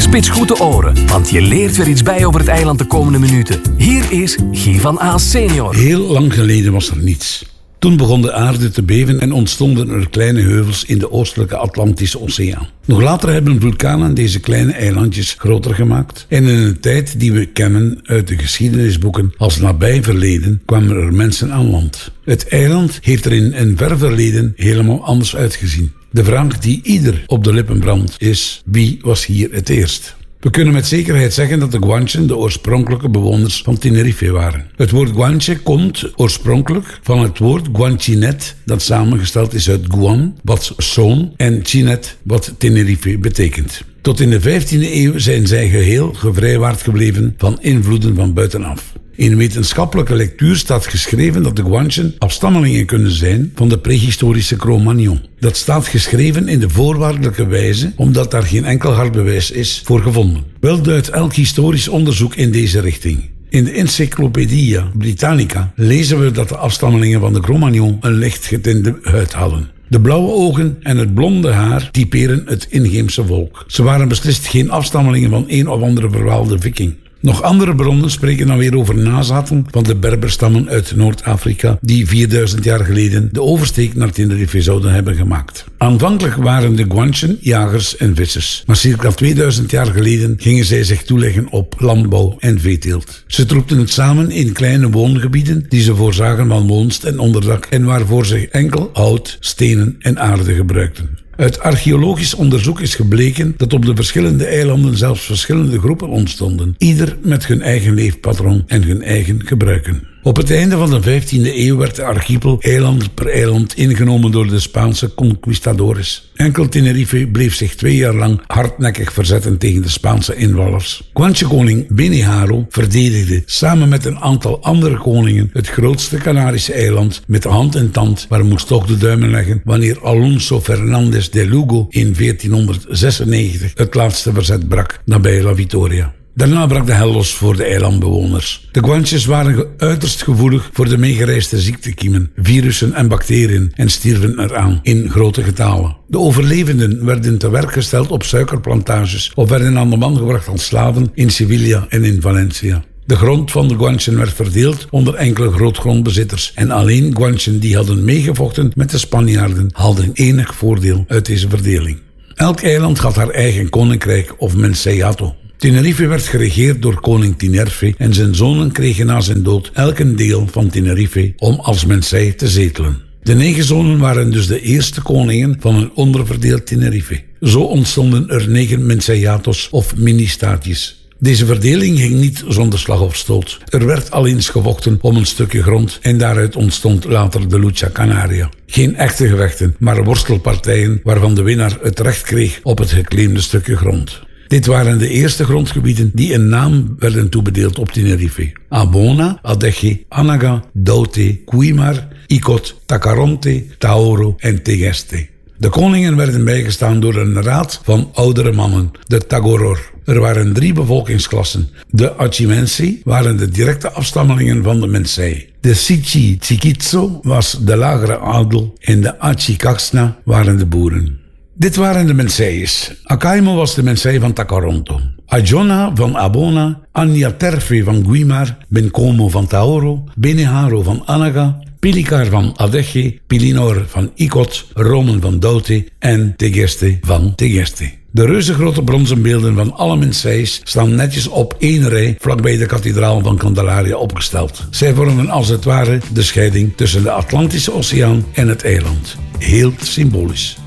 Spits goed de oren, want je leert weer iets bij over het eiland de komende minuten. Hier is Guy van Aas senior. Heel lang geleden was er niets. Toen begon de aarde te beven en ontstonden er kleine heuvels in de oostelijke Atlantische Oceaan. Nog later hebben vulkanen deze kleine eilandjes groter gemaakt. En in een tijd die we kennen uit de geschiedenisboeken als nabij verleden kwamen er mensen aan land. Het eiland heeft er in een ver verleden helemaal anders uitgezien. De vraag die ieder op de lippen brandt is: wie was hier het eerst? We kunnen met zekerheid zeggen dat de Guanchen de oorspronkelijke bewoners van Tenerife waren. Het woord Guanche komt oorspronkelijk van het woord Guanchinet, dat samengesteld is uit Guan, wat zoon, en Chinet, wat Tenerife betekent. Tot in de 15e eeuw zijn zij geheel gevrijwaard gebleven van invloeden van buitenaf. In wetenschappelijke lectuur staat geschreven dat de Guanchen afstammelingen kunnen zijn van de prehistorische Cro-Magnon. Dat staat geschreven in de voorwaardelijke wijze, omdat daar geen enkel hard bewijs is voor gevonden. Wel duidt elk historisch onderzoek in deze richting. In de Encyclopedia Britannica lezen we dat de afstammelingen van de Cro-Magnon een licht getinte huid hadden. De blauwe ogen en het blonde haar typeren het inheemse volk. Ze waren beslist geen afstammelingen van een of andere verwaalde viking. Nog andere bronnen spreken dan weer over nazaten van de Berberstammen uit Noord-Afrika die 4000 jaar geleden de oversteek naar Tenerife zouden hebben gemaakt. Aanvankelijk waren de Guanchen jagers en vissers, maar circa 2000 jaar geleden gingen zij zich toeleggen op landbouw en veeteelt. Ze troepten het samen in kleine woongebieden die ze voorzagen van woonst en onderdak en waarvoor ze enkel hout, stenen en aarde gebruikten. Uit archeologisch onderzoek is gebleken dat op de verschillende eilanden zelfs verschillende groepen ontstonden, ieder met hun eigen leefpatroon en hun eigen gebruiken. Op het einde van de 15e eeuw werd de archipel eiland per eiland ingenomen door de Spaanse conquistadores. Enkel Tenerife bleef zich 2 jaar lang hardnekkig verzetten tegen de Spaanse inwallers. Guanche-koning Beniharo verdedigde samen met een aantal andere koningen het grootste Canarische eiland met hand en tand, waar moest toch de duimen leggen wanneer Alonso Fernández de Lugo in 1496 het laatste verzet brak nabij La Victoria. Daarna brak de hel los voor de eilandbewoners. De Guanches waren uiterst gevoelig voor de meegereisde ziektekiemen, virussen en bacteriën en stierven eraan in grote getalen. De overlevenden werden te werk gesteld op suikerplantages of werden aan de man gebracht als slaven in Sevilla en in Valencia. De grond van de Guanchen werd verdeeld onder enkele grootgrondbezitters en alleen Guanchen die hadden meegevochten met de Spanjaarden hadden enig voordeel uit deze verdeling. Elk eiland had haar eigen koninkrijk of menseyato. Tenerife werd geregeerd door koning Tinerfe en zijn zonen kregen na zijn dood elk een deel van Tenerife om als mensei te zetelen. De 9 zonen waren dus de eerste koningen van een onderverdeeld Tenerife. Zo ontstonden er 9 menseyatos of mini-staatjes. Deze verdeling ging niet zonder slag of stoot. Er werd al eens gevochten om een stukje grond en daaruit ontstond later de Lucha Canaria. Geen echte gevechten, maar worstelpartijen waarvan de winnaar het recht kreeg op het geclaimde stukje grond. Dit waren de eerste grondgebieden die een naam werden toebedeeld op Tenerife. Abona, Adeje, Anaga, Daute, Guimar, Icod, Tacaronte, Taoro en Tegeste. De koningen werden bijgestaan door een raad van oudere mannen, de Tagoror. Er waren 3 bevolkingsklassen. De Achimensi waren de directe afstammelingen van de Mensei. De Sichi Chikitso was de lagere adel en de Achicaxna waren de boeren. Dit waren de Mensei's. Acaimo was de Mensei van Tacaronto. Ajona van Abona, Aniaterfe van Guimar, Bencomo van Taoro, Beniharo van Anaga, Pilicar van Adeje, Pilinor van Icod, Romen van Daute en Tegeste van Tegeste. De reuzengrote bronzen beelden van alle Mensei's staan netjes op 1 rij vlakbij de kathedraal van Candelaria opgesteld. Zij vormen als het ware de scheiding tussen de Atlantische Oceaan en het eiland. Heel symbolisch.